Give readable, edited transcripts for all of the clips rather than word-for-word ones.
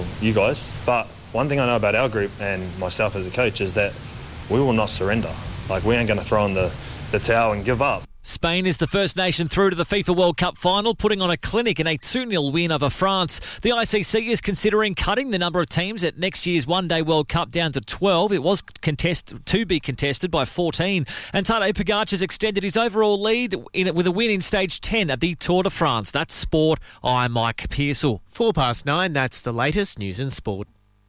or you guys, but one thing I know about our group and myself as a coach is that we will not surrender. Like, we ain't going to throw in the towel and give up. Spain is the first nation through to the FIFA World Cup final, putting on a clinic in a 2-0 win over France. The ICC is considering cutting the number of teams at next year's one-day World Cup down to 12. It was to be contested by 14. And Tadej Pogacar has extended his overall lead with a win in Stage 10 at the Tour de France. That's sport. I'm Mike Pearsall. 9:04, that's the latest news in sport.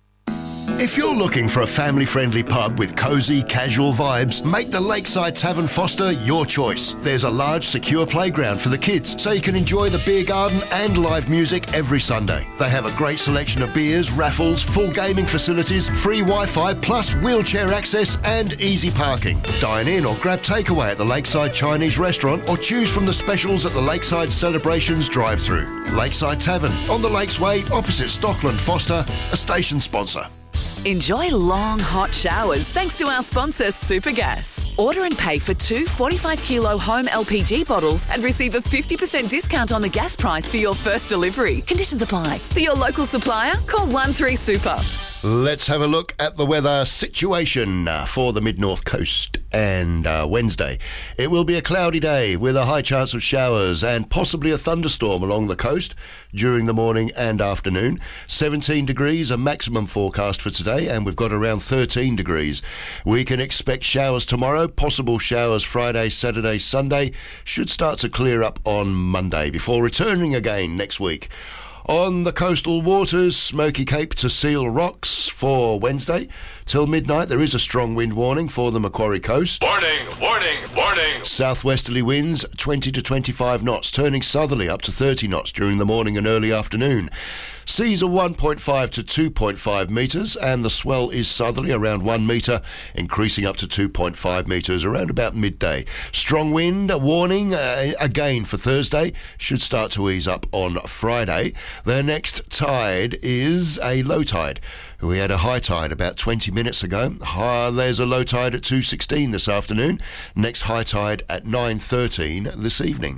If you're looking for a family-friendly pub with cosy, casual vibes, make the Lakeside Tavern Foster your choice. There's a large, secure playground for the kids, so you can enjoy the beer garden and live music every Sunday. They have a great selection of beers, raffles, full gaming facilities, free Wi-Fi, plus wheelchair access and easy parking. Dine in or grab takeaway at the Lakeside Chinese restaurant or choose from the specials at the Lakeside Celebrations drive-through. Lakeside Tavern, on the Lakes Way, opposite Stockland Foster, a station sponsor. Enjoy long, hot showers thanks to our sponsor, Supergas. Order and pay for 2 45-kilo home LPG bottles and receive a 50% discount on the gas price for your first delivery. Conditions apply. For your local supplier, call 13Super. Let's have a look at the weather situation for the mid-north coast and Wednesday. It will be a cloudy day with a high chance of showers and possibly a thunderstorm along the coast during the morning and afternoon. 17 degrees, a maximum forecast for today, and we've got around 13 degrees. We can expect showers tomorrow, possible showers Friday, Saturday, Sunday. Should start to clear up on Monday before returning again next week. On the coastal waters, Smoky Cape to Seal Rocks for Wednesday. Till midnight, there is a strong wind warning for the Macquarie coast. Warning, warning, warning. Southwesterly winds 20 to 25 knots, turning southerly up to 30 knots during the morning and early afternoon. Seas are 1.5 to 2.5 metres and the swell is southerly around 1 metre, increasing up to 2.5 metres around about midday. Strong wind warning again for Thursday, should start to ease up on Friday. The next tide is a low tide. We had a high tide about 20 minutes ago. There's a low tide at 2:16 this afternoon. Next high tide at 9:13 this evening.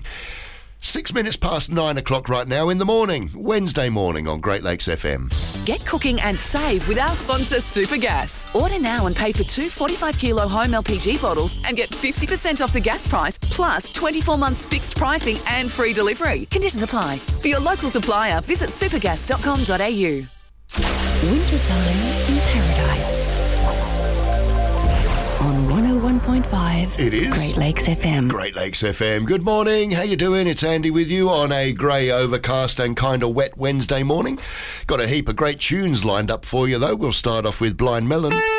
6 minutes past 9 o'clock right now in the morning, Wednesday morning on Great Lakes FM. Get cooking and save with our sponsor, Supergas. Order now and pay for 2 45-kilo home LPG bottles and get 50% off the gas price, plus 24 months fixed pricing and free delivery. Conditions apply. For your local supplier, visit supergas.com.au. Wintertime in Paradise. On 101.5 It is Great Lakes FM. Great Lakes FM. Good morning. How you doing? It's Andy with you on a grey, overcast and kind of wet Wednesday morning. Got a heap of great tunes lined up for you though. We'll start off with Blind Melon.